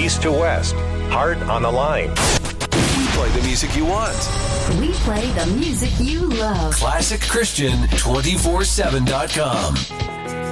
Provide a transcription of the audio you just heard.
east to west. Heart on the line. We play the music you want. We play the music you love. ClassicChristian247.com.